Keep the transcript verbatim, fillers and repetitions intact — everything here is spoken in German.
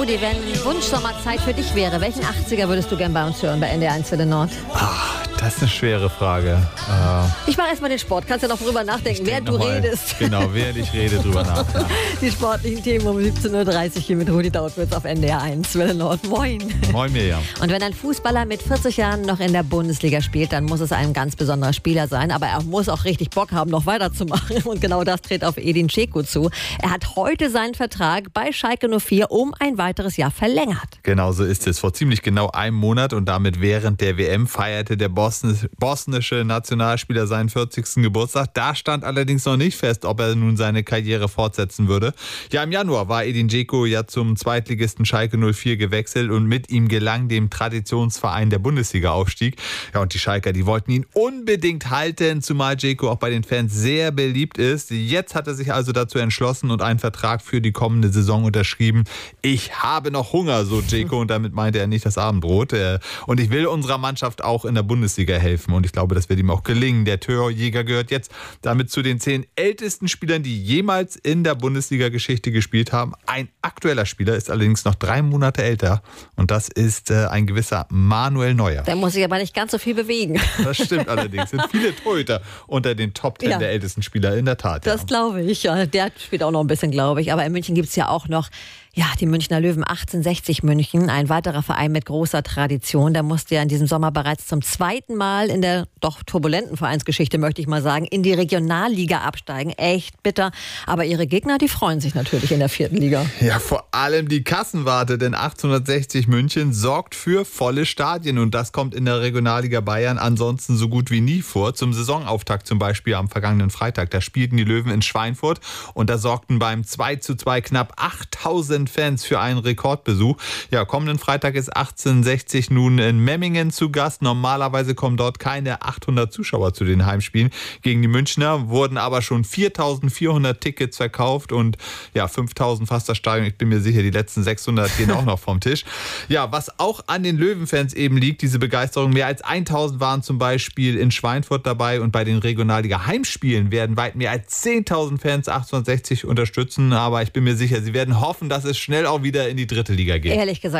Rudi, wenn Wunschsommerzeit für dich wäre, welchen achtziger würdest du gern bei uns hören, bei N D R eins Welle Nord? Ach, das ist eine schwere Frage. Äh, ich mache erstmal den Sport. Kannst ja noch drüber nachdenken, während du mal, redest. Genau, während ich rede, drüber nach. Ja. Die sportlichen Themen um siebzehn Uhr dreißig hier mit Rudi Dautwitz auf N D R eins Welle Nord. Moin. Moin, Mirjam. Und wenn ein Fußballer mit vierzig Jahren noch in der Bundesliga spielt, dann muss es ein ganz besonderer Spieler sein. Aber er muss auch richtig Bock haben, noch weiterzumachen. Und genau das tritt auf Edin Dzeko zu. Er hat heute seinen Vertrag bei Schalke null vier um ein weiteres Jahr verlängert. Genau so ist es. Vor ziemlich genau einem Monat und damit während der W M feierte der Bosn- bosnische Nationalspieler seinen vierzigsten Geburtstag. Da stand allerdings noch nicht fest, ob er nun seine Karriere fortsetzen würde. Ja, im Januar war Edin Dzeko ja zum Zweitligisten Schalke null vier gewechselt und mit ihm gelang dem Traditionsverein der Bundesliga-Aufstieg. Ja, und die Schalker, die wollten ihn unbedingt halten, zumal Dzeko auch bei den Fans sehr beliebt ist. Jetzt hat er sich also dazu entschlossen und einen Vertrag für die kommende Saison unterschrieben. Ich habe noch Hunger, so Dzeko, und damit meinte er nicht das Abendbrot. Und ich will unserer Mannschaft auch in der Bundesliga helfen und ich glaube, das wird ihm auch gelingen. Der Torjäger gehört jetzt damit zu den zehn ältesten Spielern, die jemals in der Bundesliga-Geschichte gespielt haben. Ein aktueller Spieler ist allerdings noch drei Monate älter und das ist äh, ein gewisser Manuel Neuer. Der muss sich aber nicht ganz so viel bewegen. Das stimmt allerdings. Es sind viele Torhüter unter den Top zehn ja. der ältesten Spieler in der Tat. Das ja. glaube ich. Ja. Der spielt auch noch ein bisschen, glaube ich. Aber in München gibt es ja auch noch ja, die Münchner Löwen achtzehnhundertsechzig München, ein weiterer Verein mit großer Tradition. Der musste ja in diesem Sommer bereits zum zweiten Mal in der doch turbulenten Vereinsgeschichte, möchte ich mal sagen, in die Regionalliga absteigen. Echt bitter. Aber ihre Gegner, die freuen sich natürlich in der vierten Liga. Ja, vor allem die Kassenwarte, denn achtzehnhundertsechzig München sorgt für volle Stadien und das kommt in der Regionalliga Bayern ansonsten so gut wie nie vor. Zum Saisonauftakt zum Beispiel am vergangenen Freitag, da spielten die Löwen in Schweinfurt und da sorgten beim zwei zu zwei knapp achttausend Fans für einen Rekordbesuch. Ja, kommenden Freitag ist achtzehnhundertsechzig nun in Memmingen zu Gast. Normalerweise kommen dort keine achthundert Zuschauer zu den Heimspielen. Gegen die Münchner wurden aber schon viertausendvierhundert Tickets verkauft und ja, fünftausend fast das Stadion. Ich bin mir sicher, die letzten sechshundert gehen auch noch vom Tisch. Ja, was auch an den Löwenfans eben liegt, diese Begeisterung. Mehr als tausend waren zum Beispiel in Schweinfurt dabei und bei den Regionalliga-Heimspielen werden weit mehr als zehntausend Fans achtzehnhundertsechzig unterstützen. Aber ich bin mir sicher, sie werden hoffen, dass es schnell auch wieder in die dritte Liga geht. Ehrlich gesagt.